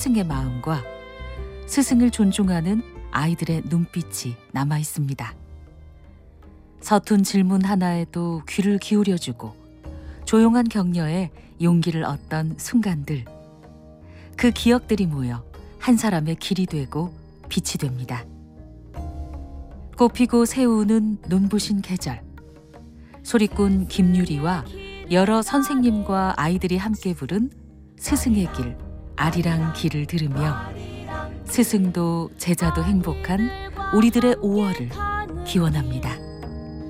스승의 마음과 스승을 존중하는 아이들의 눈빛이 남아 있습니다. 서툰 질문 하나에도 귀를 기울여주고 조용한 격려에 용기를 얻던 순간들, 그 기억들이 모여 한 사람의 길이 되고 빛이 됩니다. 꽃피고 새우는 눈부신 계절, 소리꾼 김유리와 여러 선생님과 아이들이 함께 부른 스승의 길, 아리랑 길을 들으며 스승도 제자도 행복한 우리들의 5월을 기원합니다.